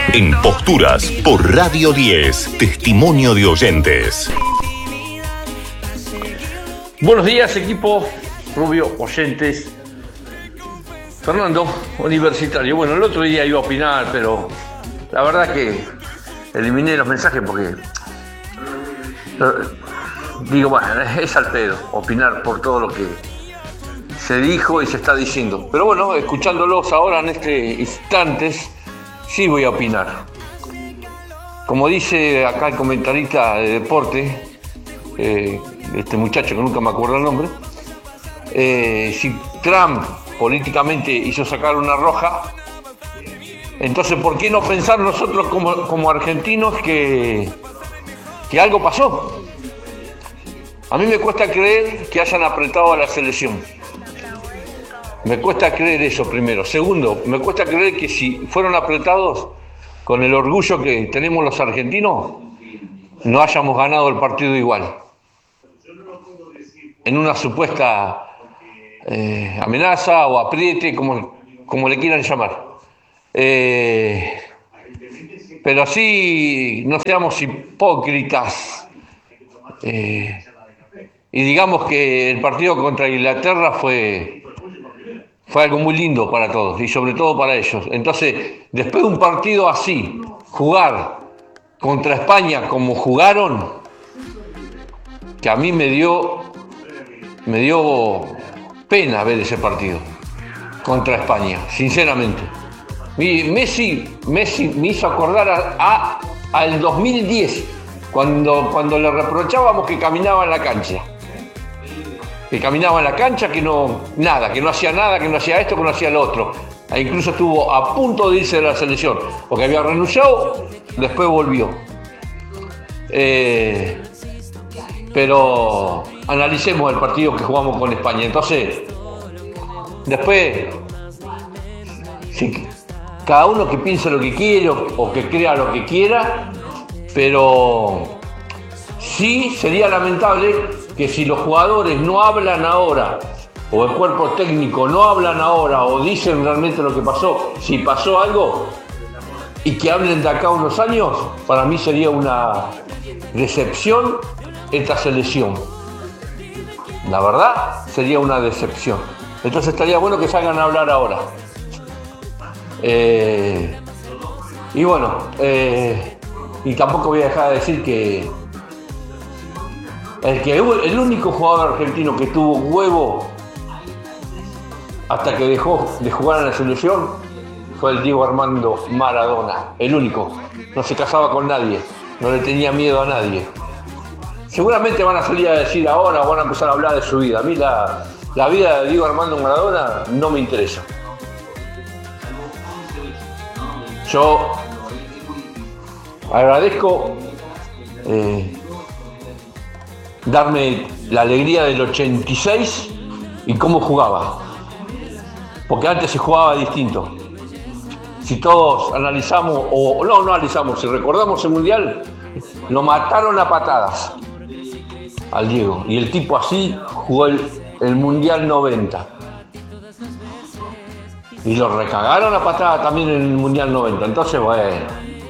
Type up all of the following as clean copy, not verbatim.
En Posturas por Radio 10, testimonio de oyentes. Buenos días, equipo Rubio, oyentes. Fernando, universitario. Bueno, el otro día iba a opinar, pero la verdad que eliminé los mensajes porque digo, bueno, es al pedo opinar por todo lo que se dijo y se está diciendo. Pero bueno, escuchándolos ahora en este instante, sí voy a opinar. Como dice acá el comentarista de deporte, este muchacho que nunca me acuerdo el nombre, si Trump políticamente hizo sacar una roja, entonces ¿por qué no pensar nosotros como argentinos que algo pasó? A mí me cuesta creer que hayan apretado a la selección. Me cuesta creer eso primero. Segundo, me cuesta creer que si fueron apretados con el orgullo que tenemos los argentinos, no hayamos ganado el partido igual. En una supuesta amenaza o apriete, como le quieran llamar. Pero sí, no seamos hipócritas. Y digamos que el partido contra Inglaterra fue algo muy lindo para todos y sobre todo para ellos. Entonces, después de un partido así, jugar contra España como jugaron, que a mí me dio pena ver ese partido contra España, sinceramente. Messi me hizo acordar al 2010, cuando le reprochábamos que caminaba en la cancha. Que no hacía nada, que no hacía esto, que no hacía lo otro. E incluso estuvo a punto de irse de la selección, porque había renunciado, después volvió. Pero analicemos el partido que jugamos con España. Entonces, después, sí, cada uno que piense lo que quiere o que crea lo que quiera, pero sí sería lamentable que si los jugadores no hablan ahora, o el cuerpo técnico no hablan ahora, o dicen realmente lo que pasó, si pasó algo, y que hablen de acá unos años, para mí sería una decepción esta selección. La verdad, sería una decepción. Entonces estaría bueno que salgan a hablar ahora. Y bueno, y tampoco voy a dejar de decir que el único jugador argentino que tuvo huevo hasta que dejó de jugar en la selección fue el Diego Armando Maradona, el único. No se casaba con nadie, no le tenía miedo a nadie. Seguramente van a salir a decir ahora, van a empezar a hablar de su vida. A mí la vida de Diego Armando Maradona no me interesa. Yo agradezco darme la alegría del 86 y cómo jugaba, porque antes se jugaba distinto. Si todos analizamos, o no analizamos, si recordamos el Mundial, lo mataron a patadas al Diego, y el tipo así jugó el Mundial 90. Y lo recagaron a patada también en el Mundial 90. Entonces, bueno,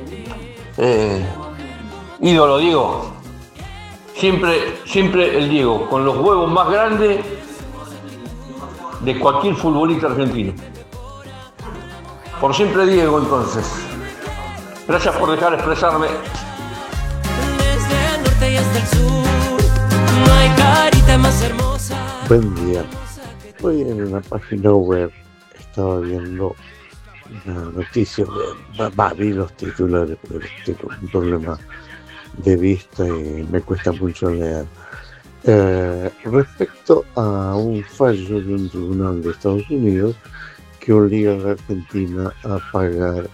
ídolo Diego. Siempre el Diego, con los huevos más grandes de cualquier futbolista argentino. Por siempre Diego, entonces. Gracias por dejar expresarme. Desde el norte y hasta el sur, no hay carita más hermosa. Buen día. Hoy en una página web estaba viendo una noticia, vi los titulares, pero tengo un problema de vista y me cuesta mucho leer. Respecto a un fallo de un tribunal de Estados Unidos que obliga a la Argentina a pagar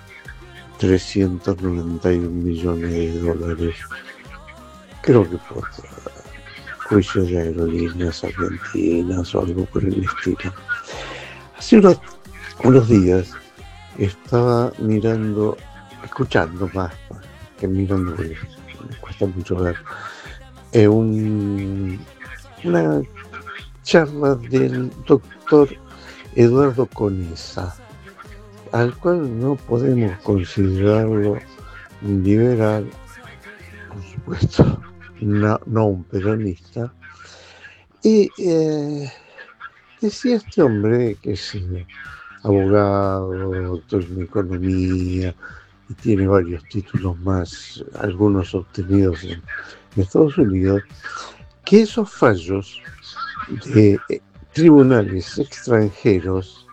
391 millones de dólares, creo que por juicios de aerolíneas argentinas o algo por el estilo. Hace unos días estaba escuchando más que mirando, porque me cuesta mucho ver, una charla del doctor Eduardo Conesa, al cual no podemos considerarlo un liberal, por supuesto, no un peronista. Y decía este hombre, que es abogado, doctor en economía, y tiene varios títulos más, algunos obtenidos en Estados Unidos, que esos fallos de tribunales extranjeros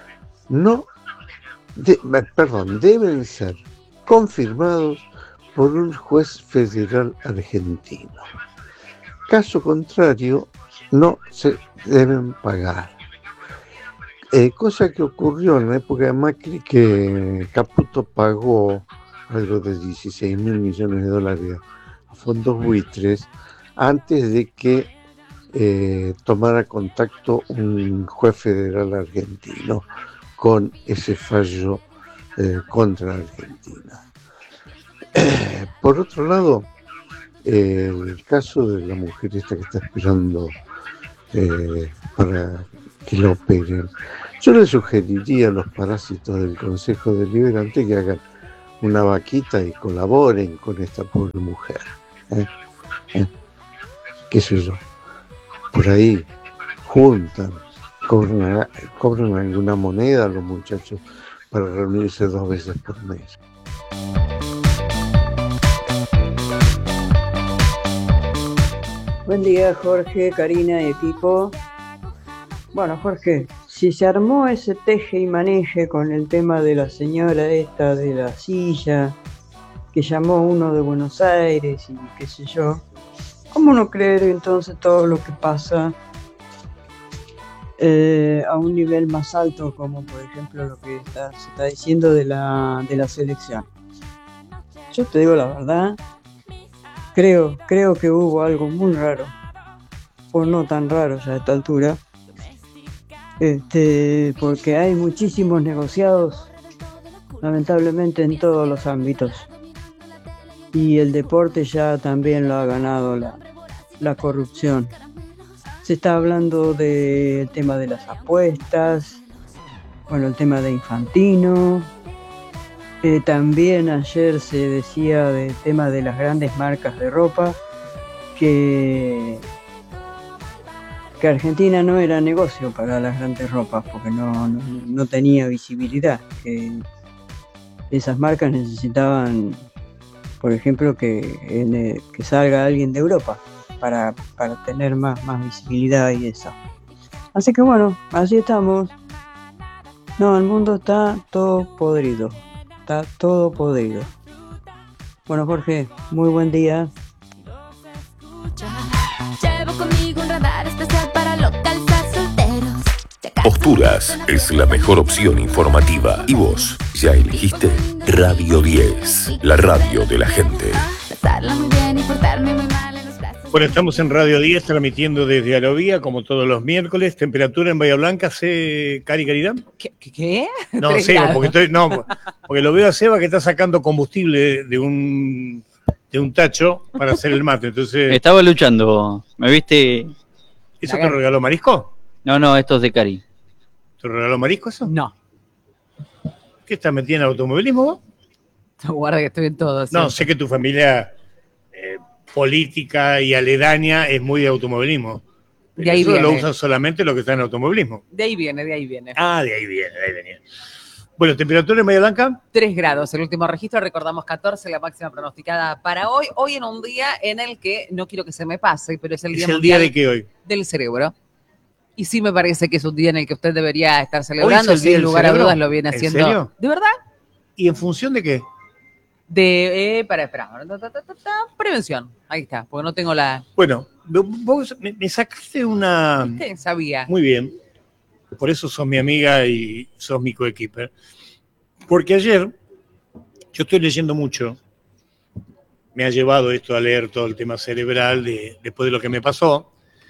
deben ser confirmados por un juez federal argentino. Caso contrario, no se deben pagar. Cosa que ocurrió en la época de Macri, que Caputo pagó algo de 16.000 millones de dólares a fondos buitres antes de que tomara contacto un juez federal argentino con ese fallo contra Argentina. Por otro lado, el caso de la mujer esta que está esperando para que la operen, yo le sugeriría a los parásitos del Consejo Deliberante que hagan una vaquita y colaboren con esta pobre mujer. ¿Qué sé yo? Por ahí juntan, cobran alguna moneda a los muchachos para reunirse 2 veces por mes. Buen día, Jorge, Karina y equipo. Bueno, Jorge, si se armó ese teje y maneje con el tema de la señora esta de la silla, que llamó uno de Buenos Aires y qué sé yo, ¿cómo no creer entonces todo lo que pasa a un nivel más alto, como por ejemplo lo que se está diciendo de la selección? Yo te digo la verdad, creo que hubo algo muy raro, o no tan raro ya a esta altura, porque hay muchísimos negociados, lamentablemente, en todos los ámbitos. Y el deporte ya también lo ha ganado la corrupción. Se está hablando del tema de las apuestas, bueno, el tema de Infantino. También ayer se decía del tema de las grandes marcas de ropa, que Argentina no era negocio para las grandes ropas, porque no tenía visibilidad, que esas marcas necesitaban, por ejemplo, que salga alguien de Europa para tener más visibilidad y eso. Así que bueno, así estamos. No, el mundo está todo podrido. Está todo podrido. Bueno, Jorge, muy buen día. Llevo conmigo un radar especial para localizar solteros. Posturas es la mejor opción informativa. ¿Y vos ya elegiste? Radio 10, la radio de la gente. Besarla muy bien y portarme muy mal en los brazos. Bueno, estamos en Radio 10 transmitiendo desde Arovía, como todos los miércoles. Temperatura en Bahía Blanca, Caridad. ¿Qué? No, 3 Seba, grados. porque lo veo a Seba que está sacando combustible de un tacho para hacer el mate. Entonces, estaba luchando, ¿me viste? ¿eso te regaló Marisco? No, esto es de Cari. ¿Te regaló Marisco eso? No. ¿Qué estás metida en automovilismo vos? Guarda que estoy en todo. ¿sí? No, sé que tu familia política y aledaña es muy de automovilismo. De ahí eso viene. lo usan solamente los que están en automovilismo. De ahí viene. Ah, de ahí venía. Bueno, temperatura en Bahía Blanca. 3 grados, el último registro, recordamos 14, la máxima pronosticada para hoy. Hoy en un día en el que, no quiero que se me pase, pero es el día ¿Es el mundial día de qué hoy? del cerebro. Y sí me parece que es un día en el que usted debería estar celebrando, ¿Hoy es el día sin del lugar cerebro? a dudas lo viene ¿En haciendo. serio? ¿De verdad? ¿Y en función de qué? Espera. Prevención, ahí está, porque no tengo la... Bueno, vos me sacaste una... ¿Usted sabía? Muy bien. Por eso sos mi amiga y sos mi coequiper. Porque ayer, yo estoy leyendo mucho, me ha llevado esto a leer todo el tema cerebral después de lo que me pasó,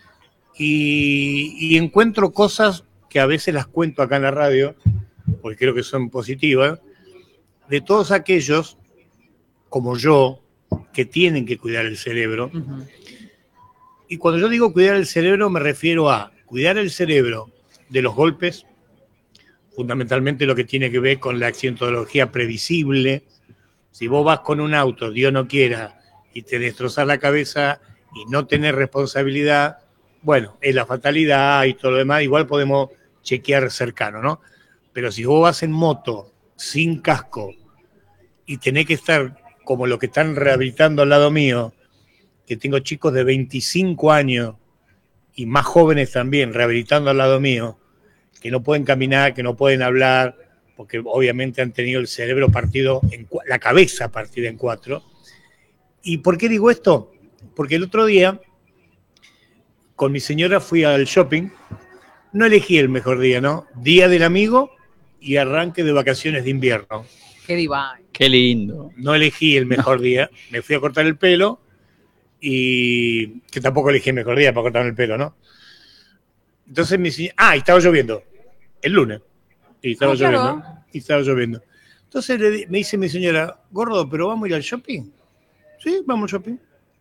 y encuentro cosas que a veces las cuento acá en la radio, porque creo que son positivas, de todos aquellos, como yo, que tienen que cuidar el cerebro. Uh-huh. Y cuando yo digo cuidar el cerebro, me refiero a cuidar el cerebro de los golpes, fundamentalmente lo que tiene que ver con la accidentología previsible. Si vos vas con un auto, Dios no quiera, y te destrozás la cabeza y no tenés responsabilidad, bueno, es la fatalidad y todo lo demás, igual podemos chequear cercano, ¿no? Pero si vos vas en moto, sin casco, y tenés que estar como lo que están rehabilitando al lado mío, que tengo chicos de 25 años y más jóvenes también rehabilitando al lado mío, que no pueden caminar, que no pueden hablar, porque obviamente han tenido el cerebro partido, la cabeza partida en 4. ¿Y por qué digo esto? Porque el otro día, con mi señora fui al shopping, no elegí el mejor día, ¿no? Día del amigo y arranque de vacaciones de invierno. Qué divino. Qué lindo. No elegí el mejor día, me fui a cortar el pelo y que tampoco elegí el mejor día para cortarme el pelo, ¿no? Entonces me dice, y estaba lloviendo, el lunes, y estaba lloviendo. Entonces me dice mi señora, gordo, ¿pero vamos a ir al shopping? Sí, vamos al shopping.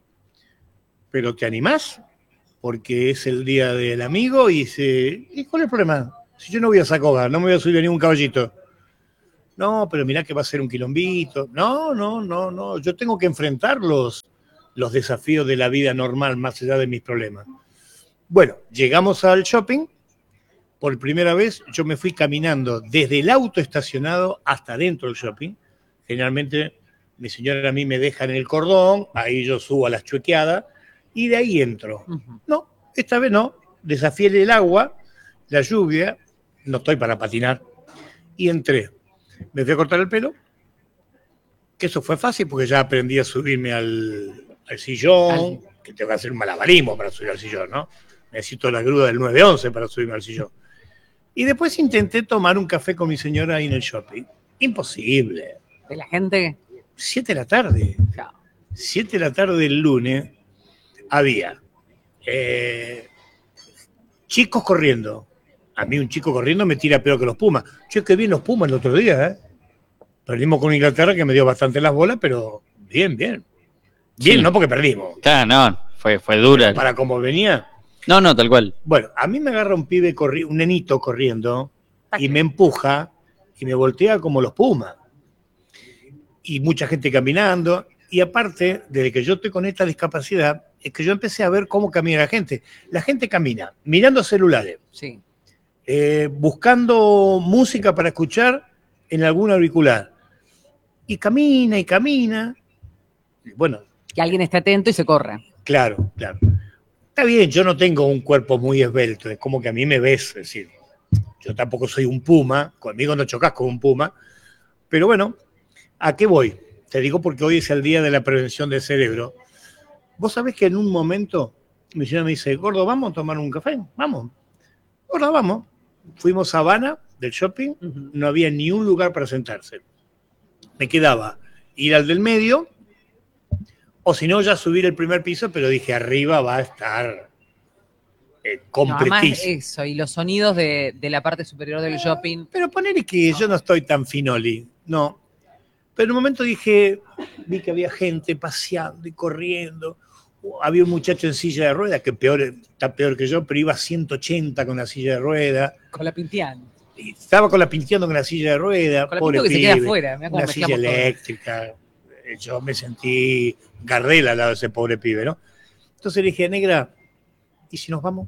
¿Pero te animás? Porque es el día del amigo y dice, ¿y cuál es el problema? Si yo no voy a Sacoga, no me voy a subir a ningún caballito. No, pero mirá que va a ser un quilombito. No, yo tengo que enfrentar los desafíos de la vida normal más allá de mis problemas. Bueno, llegamos al shopping. Por primera vez yo me fui caminando desde el auto estacionado hasta dentro del shopping. Generalmente mi señora a mí me deja en el cordón, ahí yo subo a las chuequeadas y de ahí entro. Uh-huh. No, esta vez no. Desafié el agua, la lluvia, no estoy para patinar, y entré. Me fui a cortar el pelo, que eso fue fácil porque ya aprendí a subirme al sillón, que tengo que hacer un malabarismo para subir al sillón, ¿no? Necesito la grúa del 911 para subirme al sillón. Y después intenté tomar un café con mi señora ahí en el shopping. Imposible. ¿De la gente? 7 de la tarde. Claro. 7 de la tarde del lunes había chicos corriendo. A mí un chico corriendo me tira peor que los Pumas. Che, que bien los Pumas el otro día, ¿eh? Perdimos con Inglaterra, que me dio bastante las bolas, pero bien. Bien, sí. No porque perdimos. Claro, no, fue dura. Para como venía. No, tal cual. Bueno, a mí me agarra un pibe, un nenito corriendo, y me empuja, y me voltea como los Pumas. Y mucha gente caminando. Y aparte, desde que yo estoy con esta discapacidad, es que yo empecé a ver cómo camina la gente. La gente camina mirando celulares. Sí. Buscando música para escuchar en algún auricular. Y camina. Bueno. Que alguien esté atento y se corre. Claro. Está bien, yo no tengo un cuerpo muy esbelto, es como que a mí me ves, es decir, yo tampoco soy un puma, conmigo no chocas con un puma, pero bueno, ¿a qué voy? Te digo porque hoy es el día de la prevención del cerebro. Vos sabés que en un momento mi señora me dice, gordo, ¿vamos a tomar un café? Vamos. Gordo, vamos. Fuimos a Habana del shopping, no había ni un lugar para sentarse. Me quedaba ir al del medio, o si no, ya subir el primer piso, pero dije, arriba va a estar completísimo. Además eso, y los sonidos de la parte superior del shopping. Pero ponele que yo no estoy tan finoli, no. Pero en un momento vi que había gente paseando y corriendo. Había un muchacho en silla de ruedas, que está peor que yo, pero iba a 180 con la silla de ruedas. Con la pintiana. Estaba pinteando con la silla de ruedas. Con la pintiana que se queda afuera. Una silla eléctrica. Yo me sentí Gardel al lado de ese pobre pibe, ¿no? Entonces le dije, negra, ¿y si nos vamos?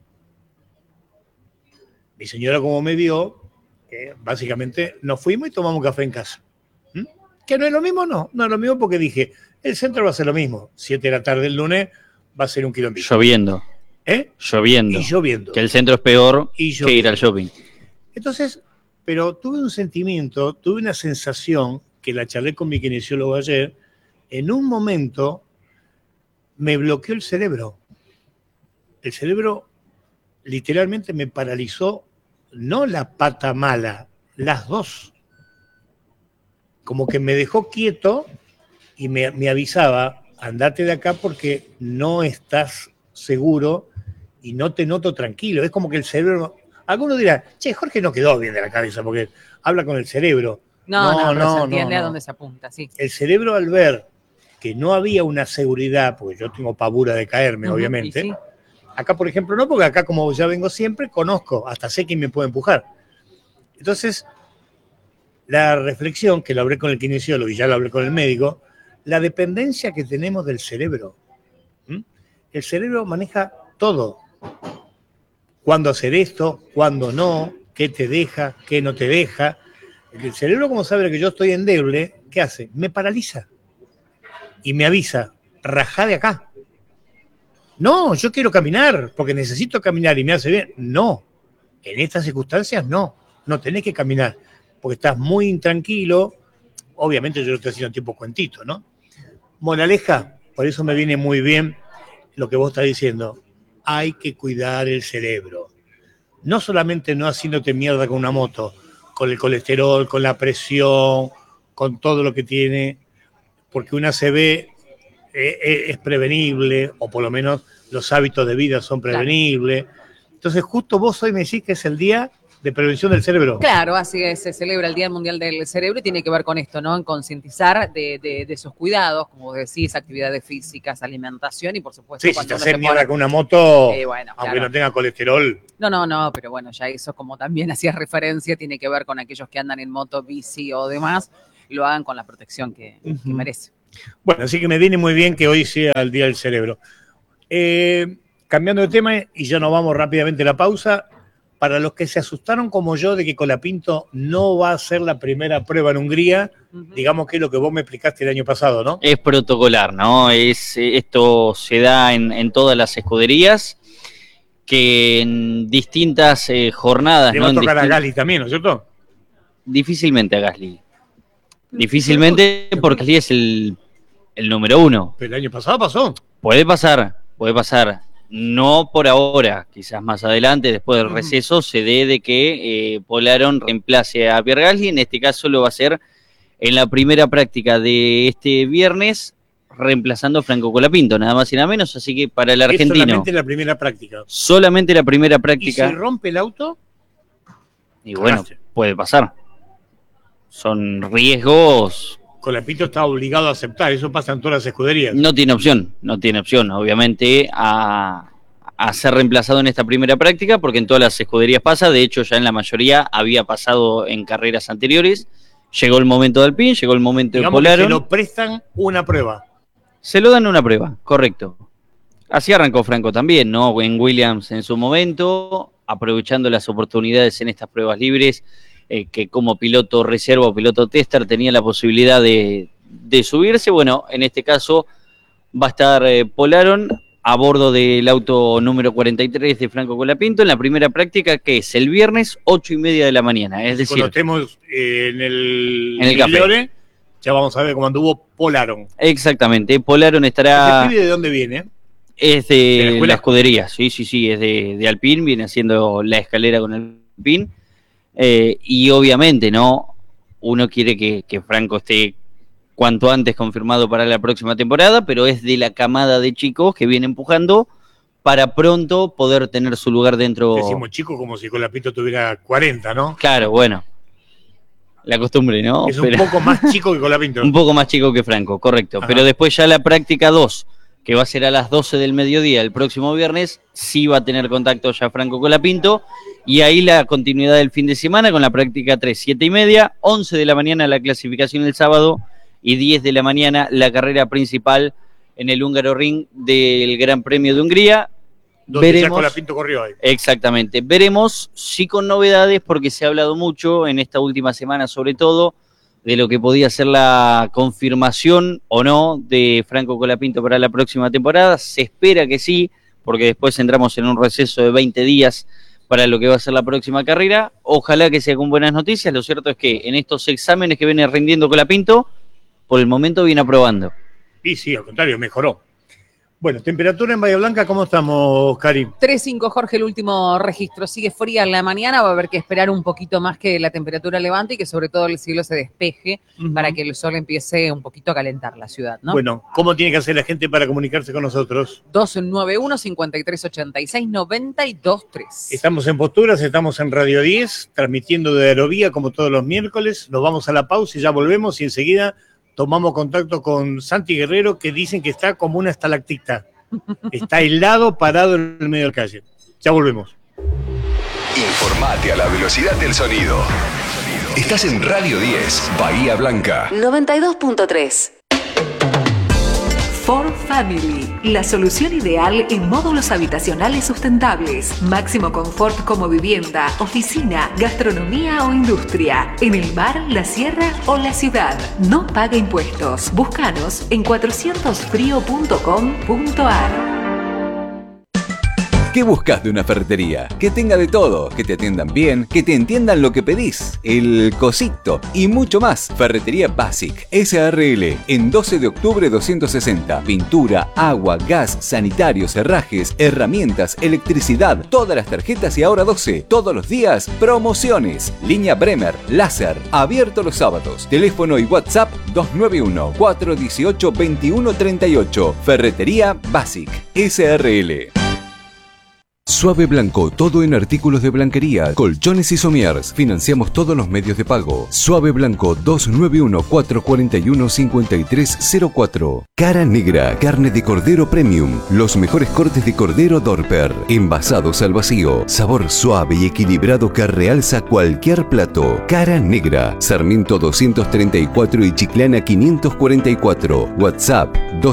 Mi señora, como me vio, básicamente nos fuimos y tomamos café en casa. ¿Que no es lo mismo? No es lo mismo porque dije, el centro va a ser lo mismo. 7 de la tarde el lunes va a ser un kilómetro. Lloviendo. Lloviendo. Y lloviendo. Que el centro es peor que ir al shopping. Entonces, pero tuve un sentimiento, tuve una sensación, que la charlé con mi kinesiólogo ayer, en un momento me bloqueó el cerebro. El cerebro literalmente me paralizó, no la pata mala, las dos. Como que me dejó quieto y me avisaba, andate de acá porque no estás seguro y no te noto tranquilo. Es como que el cerebro... Algunos dirán, che, Jorge no quedó bien de la cabeza porque habla con el cerebro. No, se entiende a dónde se apunta, sí. El cerebro, al ver que no había una seguridad, porque yo tengo pavura de caerme, obviamente. Sí. Acá, por ejemplo, no, porque acá, como ya vengo siempre, conozco, hasta sé quién me puede empujar. Entonces, la reflexión, que lo hablé con el kinesiólogo y ya lo hablé con el médico, la dependencia que tenemos del cerebro. El cerebro maneja todo. Cuándo hacer esto, cuándo no, qué te deja, qué no te deja. El cerebro, como sabe que yo estoy endeble, ¿qué hace? Me paraliza y me avisa, rajá de acá. No, yo quiero caminar porque necesito caminar y me hace bien. No, en estas circunstancias no tenés que caminar porque estás muy intranquilo. Obviamente yo lo estoy haciendo tiempo cuentito, ¿no? Moraleja, por eso me viene muy bien lo que vos estás diciendo. Hay que cuidar el cerebro. No solamente no haciéndote mierda con una moto, con el colesterol, con la presión, con todo lo que tiene, porque una ACV es prevenible, o por lo menos los hábitos de vida son prevenibles. Entonces justo vos hoy me decís que es el día de prevención del cerebro. Claro, así es, se celebra el Día Mundial del Cerebro y tiene que ver con esto, ¿no? En concientizar de esos cuidados, como decís, actividades físicas, alimentación y por supuesto... Sí, si te haces mierda con una moto, bueno, aunque claro, no tenga colesterol... No, pero bueno, ya eso como también hacías referencia, tiene que ver con aquellos que andan en moto, bici o demás, y lo hagan con la protección que merece. Bueno, así que me viene muy bien que hoy sea el Día del Cerebro. Cambiando de tema, y ya nos vamos rápidamente a la pausa, para los que se asustaron como yo de que Colapinto no va a ser la primera prueba en Hungría, digamos que es lo que vos me explicaste el año pasado, ¿no? Es protocolar, ¿no? Esto se da en todas las escuderías, que en distintas jornadas... Le va a tocar a Gasly también, ¿no es cierto? Difícilmente a Gasly. Difícilmente porque Gasly es el número 1. Pero el año pasado pasó. Puede pasar. No por ahora, quizás más adelante, después del receso, se dé de que Polaron reemplace a Pierre Gasly. En este caso lo va a hacer en la primera práctica de este viernes, reemplazando a Franco Colapinto, nada más y nada menos. Así que para el argentino... ¿Es solamente la primera práctica? Solamente la primera práctica. ¿Y si rompe el auto? Y bueno, puede pasar. Son riesgos... Colapinto está obligado a aceptar, eso pasa en todas las escuderías. No tiene opción, obviamente, a ser reemplazado en esta primera práctica, porque en todas las escuderías pasa, de hecho ya en la mayoría había pasado en carreras anteriores. Llegó el momento de Alpine, llegó el momento de Polaron. Se lo prestan una prueba. Se lo dan una prueba, correcto. Así arrancó Franco también, ¿no? En Williams en su momento, aprovechando las oportunidades en estas pruebas libres, que como piloto reserva o piloto tester tenía la posibilidad de subirse. Bueno, en este caso va a estar Polaron a bordo del auto número 43 de Franco Colapinto en la primera práctica, que es el viernes 8:30 de la mañana. Es decir, cuando estemos en el café, Lore, ya vamos a ver cómo anduvo Polaron. Exactamente, Polaron estará... ¿Ese pibe de dónde viene? Es de la escudería, sí, es de Alpine, viene haciendo la escalera con Alpine. Y obviamente, ¿no? Uno quiere que Franco esté cuanto antes confirmado para la próxima temporada, pero es de la camada de chicos que viene empujando para pronto poder tener su lugar dentro. Decimos chico como si Colapinto tuviera 40, ¿no? Claro, bueno. La costumbre, ¿no? Es un poco más chico que Colapinto. Un poco más chico que Franco, correcto. Ajá. Pero después ya la práctica 2, que va a ser a las 12 del mediodía el próximo viernes, sí va a tener contacto ya Franco Colapinto. Y ahí la continuidad del fin de semana con la práctica 3, 7:30, 11 de la mañana la clasificación el sábado y 10 de la mañana la carrera principal en el Húngaro Ring del Gran Premio de Hungría. Donde ya Colapinto corrió ahí. Exactamente. Veremos si con novedades, porque se ha hablado mucho en esta última semana sobre todo de lo que podía ser la confirmación o no de Franco Colapinto para la próxima temporada. Se espera que sí, porque después entramos en un receso de 20 días para lo que va a ser la próxima carrera. Ojalá que sea con buenas noticias. Lo cierto es que en estos exámenes que viene rindiendo Colapinto, por el momento viene aprobando. Y sí, al contrario, mejoró. Bueno, temperatura en Bahía Blanca, ¿cómo estamos, Karim? 3.5, Jorge, el último registro. Sigue fría en la mañana, va a haber que esperar un poquito más que la temperatura levante y que sobre todo el cielo se despeje para que el sol empiece un poquito a calentar la ciudad, ¿no? Bueno, ¿cómo tiene que hacer la gente para comunicarse con nosotros? 291-5386-923. Estamos en Posturas, estamos en Radio 10, transmitiendo de Aerovía como todos los miércoles. Nos vamos a la pausa y ya volvemos y enseguida tomamos contacto con Santi Guerrero, que dicen que está como una estalactita. Está helado, parado en el medio de la calle. Ya volvemos. Informate a la velocidad del sonido. Estás en Radio 10, Bahía Blanca. 92.3. For Family, la solución ideal en módulos habitacionales sustentables. Máximo confort como vivienda, oficina, gastronomía o industria. En el mar, la sierra o la ciudad. No paga impuestos. Búscanos en 400frio.com.ar. ¿Qué buscas de una ferretería? Que tenga de todo, que te atiendan bien, que te entiendan lo que pedís, el cosito y mucho más. Ferretería Basic SRL en 12 de octubre 260. Pintura, agua, gas, sanitarios, herrajes, herramientas, electricidad, todas las tarjetas y ahora 12. Todos los días, promociones. Línea Bremer, láser, abierto los sábados. Teléfono y WhatsApp 291-418-2138. Ferretería Basic SRL. Suave Blanco, todo en artículos de blanquería, colchones y somiers. Financiamos todos los medios de pago. Suave Blanco, 291-441-5304. Cara Negra, carne de cordero premium. Los mejores cortes de cordero Dorper. Envasados al vacío. Sabor suave y equilibrado que realza cualquier plato. Cara Negra, Sarmiento 234 y Chiclana 544. WhatsApp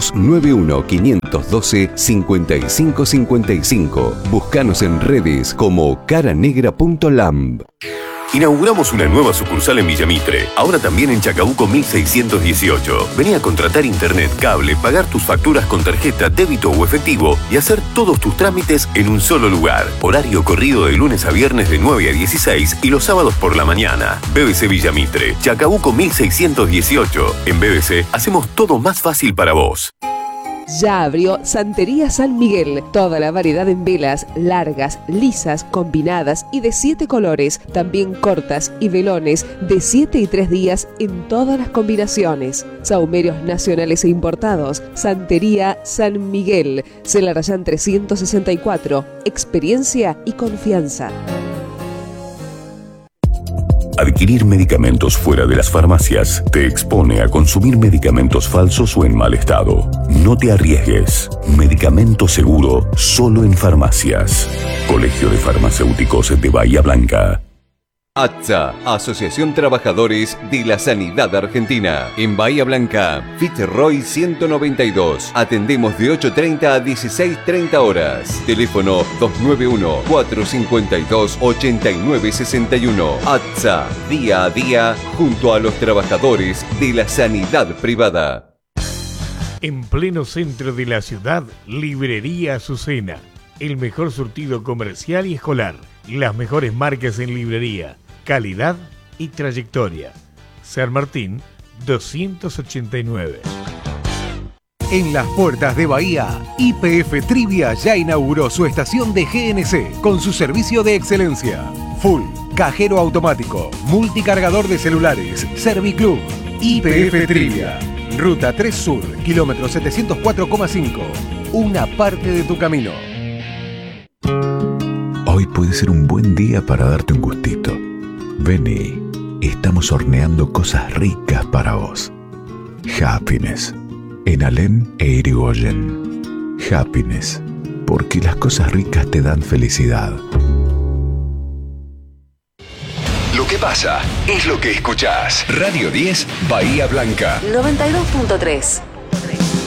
291-512-5555. Búscanos en redes como caranegra.lamb. Inauguramos una nueva sucursal en Villamitre, ahora también en Chacabuco 1618. Vení a contratar internet, cable, pagar tus facturas con tarjeta, débito o efectivo y hacer todos tus trámites en un solo lugar. Horario corrido de lunes a viernes de 9 a 16 y los sábados por la mañana. BBC Villamitre, Chacabuco 1618. En BBC hacemos todo más fácil para vos. Ya abrió Santería San Miguel. Toda la variedad en velas, largas, lisas, combinadas y de 7 colores. También cortas y velones de 7 y 3 días en todas las combinaciones. Sahumerios nacionales e importados. Santería San Miguel. Celarayán 364. Experiencia y confianza. Adquirir medicamentos fuera de las farmacias te expone a consumir medicamentos falsos o en mal estado. No te arriesgues. Medicamento seguro solo en farmacias. Colegio de Farmacéuticos de Bahía Blanca. ATSA, Asociación Trabajadores de la Sanidad Argentina. En Bahía Blanca, Fitzroy 192. Atendemos de 8:30 a 16:30 horas. Teléfono 291-452-8961. ATSA, día a día, junto a los trabajadores de la sanidad privada. En pleno centro de la ciudad, Librería Azucena. El mejor surtido comercial y escolar. Las mejores marcas en librería. Calidad y trayectoria. San Martín 289. En las puertas de Bahía, YPF Trivia ya inauguró su estación de GNC con su servicio de excelencia. Full, cajero automático, multicargador de celulares, Serviclub. YPF Trivia. Ruta 3 Sur, kilómetro 704,5. Una parte de tu camino. Hoy puede ser un buen día para darte un gustito. Vení, estamos horneando cosas ricas para vos. Happiness, en Alem e Irigoyen. Happiness, porque las cosas ricas te dan felicidad. Lo que pasa es lo que escuchás. Radio 10, Bahía Blanca. 92.3.